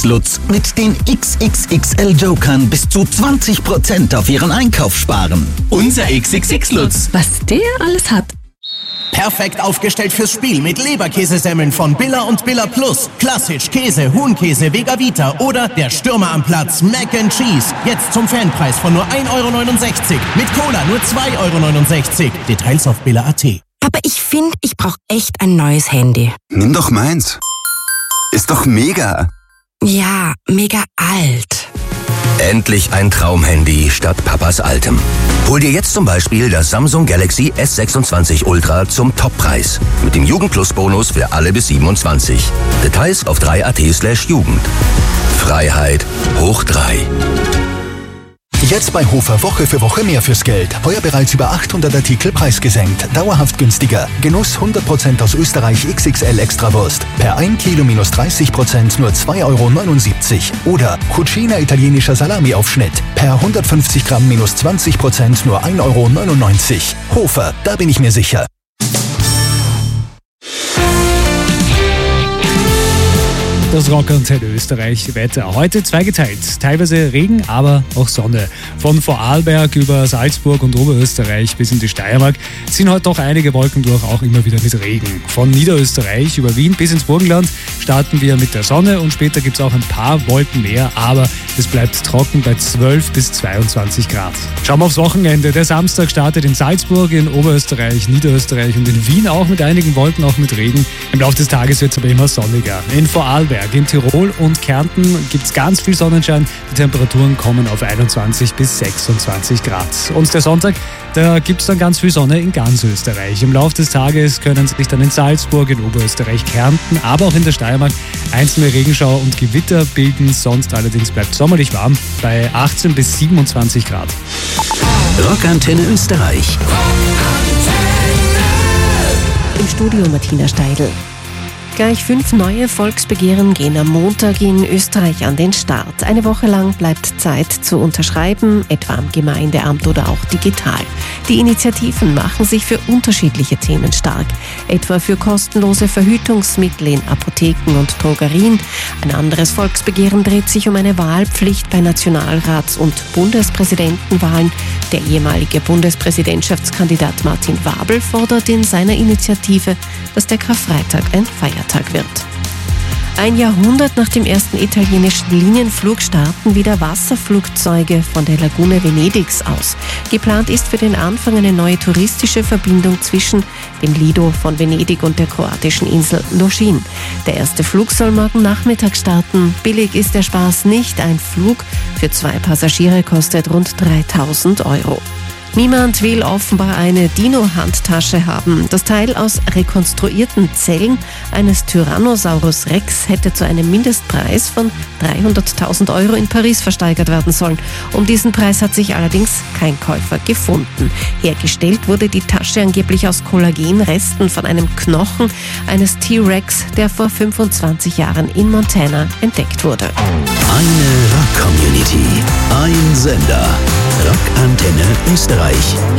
Lutz mit den XXXL-Jokern bis zu 20% auf Ihren Einkauf sparen. Unser XXX-Lutz. Was der alles hat. Perfekt aufgestellt fürs Spiel mit Leberkäsesemmeln von Billa und Billa Plus. Klassisch, Käse, Huhnkäse, Vega Vita oder der Stürmer am Platz, Mac and Cheese. Jetzt zum Fanpreis von nur 1,69 € mit Cola nur 2,69 €. Details auf billa.at. Aber ich finde, ich brauche echt ein neues Handy. Nimm doch meins. Ist doch mega. Ja, mega alt. Endlich ein Traumhandy statt Papas altem. Hol dir jetzt zum Beispiel das Samsung Galaxy S26 Ultra zum Toppreis. Mit dem Jugend-Plus-Bonus für alle bis 27. Details auf 3.at/Jugend. Freiheit hoch 3. Jetzt bei Hofer Woche für Woche mehr fürs Geld. Heuer bereits über 800 Artikel preisgesenkt. Dauerhaft günstiger. Genuss 100% aus Österreich XXL Extrawurst. Per 1 Kilo minus 30% nur 2,79 € Oder Cucina italienischer Salami-Aufschnitt. Per 150 Gramm minus 20% nur 1,99 €. Hofer, da bin ich mir sicher. Das Rockantenne Österreich Wetter. Heute zweigeteilt. Teilweise Regen, aber auch Sonne. Von Vorarlberg über Salzburg und Oberösterreich bis in die Steiermark ziehen heute doch einige Wolken durch, auch immer wieder mit Regen. Von Niederösterreich über Wien bis ins Burgenland starten wir mit der Sonne und später gibt es auch ein paar Wolken mehr, aber es bleibt trocken bei 12 bis 22 Grad. Schauen wir aufs Wochenende. Der Samstag startet in Salzburg, in Oberösterreich, Niederösterreich und in Wien auch mit einigen Wolken, auch mit Regen. Im Laufe des Tages wird es aber immer sonniger. In Vorarlberg, in Tirol und Kärnten gibt es ganz viel Sonnenschein. Die Temperaturen kommen auf 21 bis 26 Grad. Und der Sonntag, da gibt es dann ganz viel Sonne in ganz Österreich. Im Laufe des Tages können sich dann in Salzburg, in Oberösterreich, Kärnten, aber auch in der Steiermark einzelne Regenschauer und Gewitter bilden. Sonst allerdings bleibt sommerlich warm bei 18 bis 27 Grad. Rockantenne Österreich. Im Studio Martina Steidl. Gleich 5 neue Volksbegehren gehen am Montag in Österreich an den Start. Eine Woche lang bleibt Zeit zu unterschreiben, etwa am Gemeindeamt oder auch digital. Die Initiativen machen sich für unterschiedliche Themen stark, etwa für kostenlose Verhütungsmittel in Apotheken und Drogerien. Ein anderes Volksbegehren dreht sich um eine Wahlpflicht bei Nationalrats- und Bundespräsidentenwahlen. Der ehemalige Bundespräsidentschaftskandidat Martin Wabel fordert in seiner Initiative, dass der Karfreitag ein Feiertag wird. Ein Jahrhundert nach dem ersten italienischen Linienflug starten wieder Wasserflugzeuge von der Lagune Venedigs aus. Geplant ist für den Anfang eine neue touristische Verbindung zwischen dem Lido von Venedig und der kroatischen Insel Lošinj. Der erste Flug soll morgen Nachmittag starten. Billig ist der Spaß nicht. Ein Flug für 2 Passagiere kostet rund 3.000 €. Niemand will offenbar eine Dino-Handtasche haben. Das Teil aus rekonstruierten Zellen eines Tyrannosaurus Rex hätte zu einem Mindestpreis von 300.000 € in Paris versteigert werden sollen. Um diesen Preis hat sich allerdings kein Käufer gefunden. Hergestellt wurde die Tasche angeblich aus Kollagenresten von einem Knochen eines T-Rex, der vor 25 Jahren in Montana entdeckt wurde. Eine Rock-Community. Ein Sender. Rockantenne Österreich.